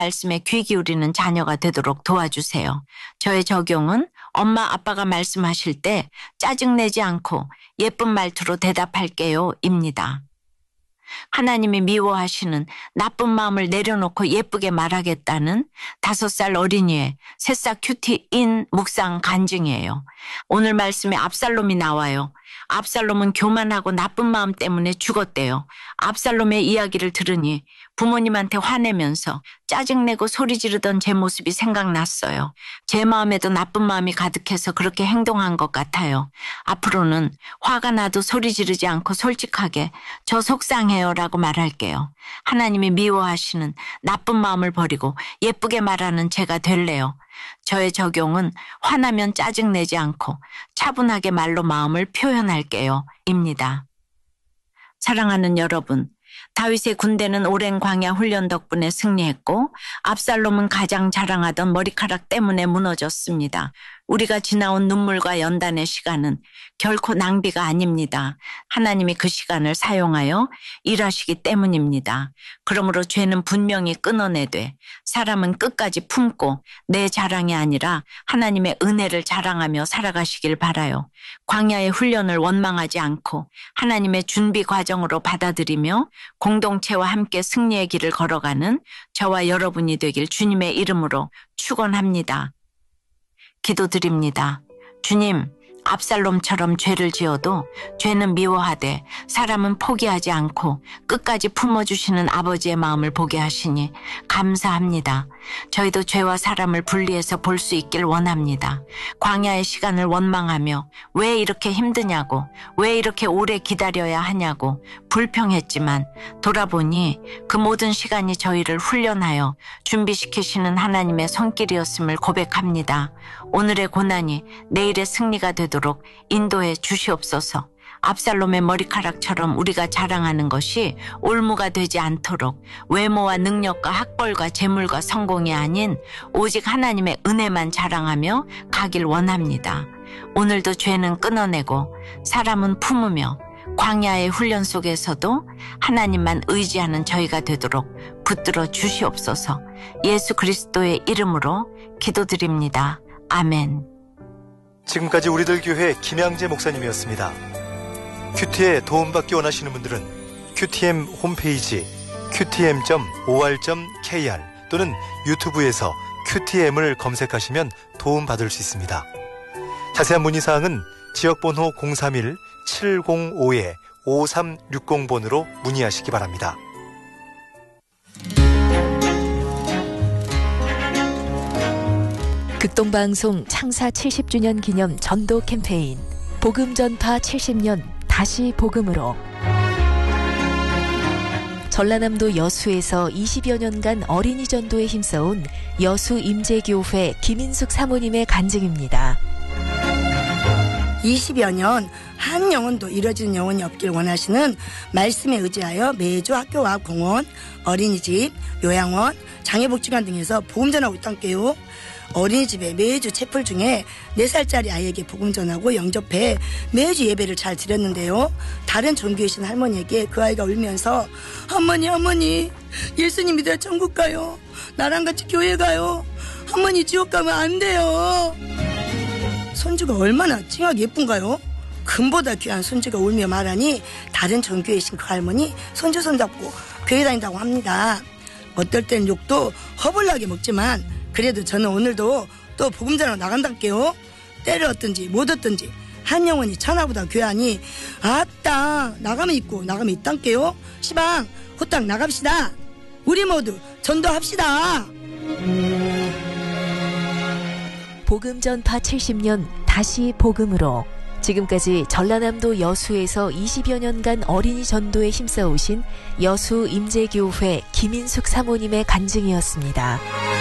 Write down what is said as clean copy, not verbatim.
말씀에 귀 기울이는 자녀가 되도록 도와주세요. 저의 적용은 엄마 아빠가 말씀하실 때 짜증내지 않고 예쁜 말투로 대답할게요 입니다. 하나님이 미워하시는 나쁜 마음을 내려놓고 예쁘게 말하겠다는 5살 어린이의 새싹 큐티인 묵상 간증이에요. 오늘 말씀에 압살롬이 나와요. 압살롬은 교만하고 나쁜 마음 때문에 죽었대요. 압살롬의 이야기를 들으니 부모님한테 화내면서 짜증내고 소리 지르던 제 모습이 생각났어요. 제 마음에도 나쁜 마음이 가득해서 그렇게 행동한 것 같아요. 앞으로는 화가 나도 소리 지르지 않고 솔직하게 저 속상해요 라고 말할게요. 하나님이 미워하시는 나쁜 마음을 버리고 예쁘게 말하는 제가 될래요. 저의 적용은 화나면 짜증내지 않고 차분하게 말로 마음을 표현할게요 입니다. 사랑하는 여러분, 다윗의 군대는 오랜 광야 훈련 덕분에 승리했고 압살롬은 가장 자랑하던 머리카락 때문에 무너졌습니다. 우리가 지나온 눈물과 연단의 시간은 결코 낭비가 아닙니다. 하나님이 그 시간을 사용하여 일하시기 때문입니다. 그러므로 죄는 분명히 끊어내되 사람은 끝까지 품고 내 자랑이 아니라 하나님의 은혜를 자랑하며 살아가시길 바라요. 광야의 훈련을 원망하지 않고 하나님의 준비 과정으로 받아들이며 공동체와 함께 승리의 길을 걸어가는 저와 여러분이 되길 주님의 이름으로 축원합니다. 기도드립니다. 주님, 압살롬처럼 죄를 지어도 죄는 미워하되 사람은 포기하지 않고 끝까지 품어주시는 아버지의 마음을 보게 하시니 감사합니다. 저희도 죄와 사람을 분리해서 볼 수 있길 원합니다. 광야의 시간을 원망하며 왜 이렇게 힘드냐고, 왜 이렇게 오래 기다려야 하냐고 불평했지만 돌아보니 그 모든 시간이 저희를 훈련하여 준비시키시는 하나님의 손길이었음을 고백합니다. 오늘의 고난이 내일의 승리가 되도록 인도해 주시옵소서. 압살롬의 머리카락처럼 우리가 자랑하는 것이 올무가 되지 않도록 외모와 능력과 학벌과 재물과 성공이 아닌 오직 하나님의 은혜만 자랑하며 가길 원합니다. 오늘도 죄는 끊어내고 사람은 품으며 광야의 훈련 속에서도 하나님만 의지하는 저희가 되도록 붙들어 주시옵소서. 예수 그리스도의 이름으로 기도드립니다. 아멘. 지금까지 우리들 교회 김양재 목사님이었습니다. 큐티에 도움받기 원하시는 분들은 QTM 홈페이지 qtm.or.kr 또는 유튜브에서 QTM을 검색하시면 도움받을 수 있습니다. 자세한 문의사항은 지역번호 031-705-5360번으로 문의하시기 바랍니다. 극동방송 창사 70주년 기념 전도 캠페인 복음전파 70년 다시 복음으로 전라남도 여수에서 20여 년간 어린이 전도에 힘써온 여수 임재교회 김인숙 사모님의 간증입니다. 20여 년 한 영혼도 이뤄지는 영혼이 없길 원하시는 말씀에 의지하여 매주 학교와 공원, 어린이집, 요양원, 장애복지관 등에서 복음 전하고 있단께요. 어린이집에 매주 채플 중에 4살짜리 아이에게 복음 전하고 영접해 매주 예배를 잘 드렸는데요. 다른 종교이신 할머니에게 그 아이가 울면서 할머니 예수님 믿어야 천국 가요. 나랑 같이 교회 가요. 할머니 지옥 가면 안 돼요. 손주가 얼마나 찡하게 예쁜가요? 금보다 귀한 손주가 울며 말하니 다른 종교이신 그 할머니 손주 손잡고 교회 다닌다고 합니다. 어떨 땐 욕도 허벌나게 먹지만 그래도 저는 오늘도 또 복음 전하러 나간달게요. 때를 얻든지 못 얻든지 한 영혼이 천하보다 귀하니 아따 나가면 있고 나가면 있단게요. 시방 후딱 나갑시다. 우리 모두 전도합시다. 복음 전파 70년 다시 복음으로 지금까지 전라남도 여수에서 20여 년간 어린이 전도에 힘써오신 여수 임재교회 김인숙 사모님의 간증이었습니다.